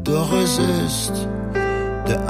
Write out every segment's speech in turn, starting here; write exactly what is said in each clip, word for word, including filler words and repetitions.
Doch es ist der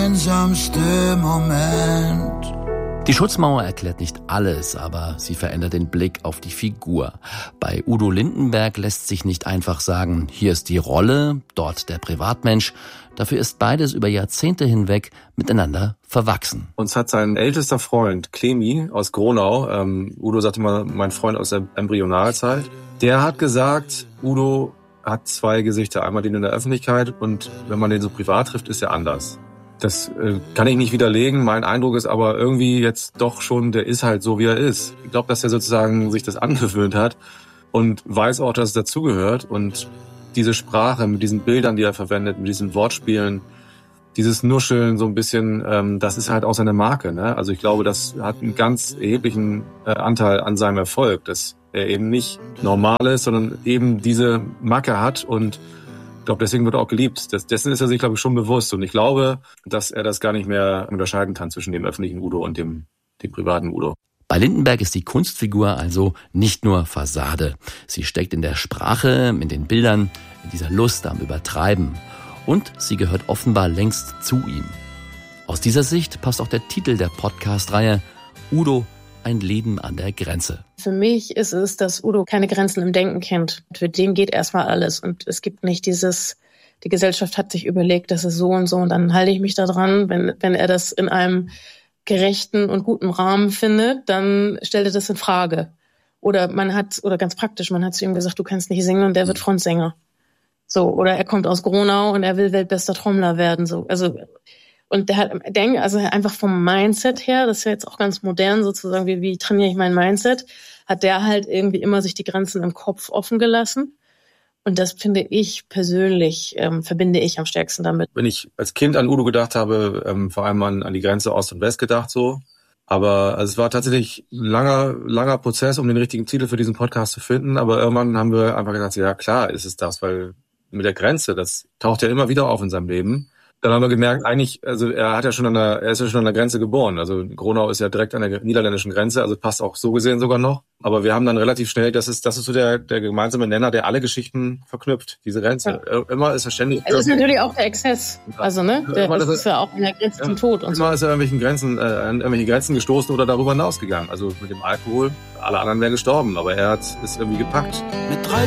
einsamste Moment. Die Schutzmauer erklärt nicht alles, aber sie verändert den Blick auf die Figur. Bei Udo Lindenberg lässt sich nicht einfach sagen, hier ist die Rolle, dort der Privatmensch. Dafür ist beides über Jahrzehnte hinweg miteinander verwachsen. Uns hat sein ältester Freund, Clemi aus Gronau, ähm, Udo sagte mal, mein Freund aus der Embryonalzeit, der hat gesagt, Udo hat zwei Gesichter, einmal den in der Öffentlichkeit und wenn man den so privat trifft, ist er anders. Das äh, kann ich nicht widerlegen. Mein Eindruck ist aber irgendwie jetzt doch schon, der ist halt so, wie er ist. Ich glaube, dass er sozusagen sich das angewöhnt hat und weiß auch, dass es dazugehört. Und diese Sprache mit diesen Bildern, die er verwendet, mit diesen Wortspielen, dieses Nuscheln so ein bisschen, ähm, das ist halt auch seine Marke, ne? Also ich glaube, das hat einen ganz erheblichen äh, Anteil an seinem Erfolg, dass er eben nicht normal ist, sondern eben diese Macke hat und ich glaube, deswegen wird er auch geliebt. Das, dessen ist er sich, glaube ich, schon bewusst. Und ich glaube, dass er das gar nicht mehr unterscheiden kann zwischen dem öffentlichen Udo und dem, dem privaten Udo. Bei Lindenberg ist die Kunstfigur also nicht nur Fassade. Sie steckt in der Sprache, in den Bildern, in dieser Lust am Übertreiben. Und sie gehört offenbar längst zu ihm. Aus dieser Sicht passt auch der Titel der Podcast-Reihe Udo, ein Leben an der Grenze. Für mich ist es, dass Udo keine Grenzen im Denken kennt. Für den geht erstmal alles. Und es gibt nicht dieses, die Gesellschaft hat sich überlegt, das ist so und so und dann halte ich mich da dran. Wenn, wenn er das in einem gerechten und guten Rahmen findet, dann stellt er das in Frage. Oder man hat, oder ganz praktisch, man hat zu ihm gesagt, du kannst nicht singen und der wird Frontsänger. So, oder er kommt aus Gronau und er will weltbester Trommler werden. So, also, und der hat, denke, also einfach vom Mindset her, das ist ja jetzt auch ganz modern sozusagen, wie, wie trainiere ich mein Mindset, hat der halt irgendwie immer sich die Grenzen im Kopf offen gelassen. Und das finde ich persönlich, ähm, verbinde ich am stärksten damit. Wenn ich als Kind an Udo gedacht habe, ähm, vor allem an, an die Grenze Ost und West gedacht so. Aber also es war tatsächlich ein langer, langer Prozess, um den richtigen Titel für diesen Podcast zu finden. Aber irgendwann haben wir einfach gesagt, ja klar ist es das, weil mit der Grenze, das taucht ja immer wieder auf in seinem Leben. Dann haben wir gemerkt, eigentlich, also er hat ja schon an der, er ist ja schon an der Grenze geboren. Also Gronau ist ja direkt an der niederländischen Grenze, also passt auch so gesehen sogar noch. Aber wir haben dann relativ schnell, das ist, das ist so der, der gemeinsame Nenner, der alle Geschichten verknüpft, diese Grenze. Ja. Immer ist er ständig. Es ist natürlich auch der Exzess. Also, ne, der immer, ist, ist ja auch an der Grenze ja, zum Tod und immer so. ist er irgendwelchen Grenzen, äh, an irgendwelche Grenzen gestoßen oder darüber hinausgegangen. Also mit dem Alkohol, alle anderen wären gestorben, aber er hat es irgendwie gepackt. Mit drei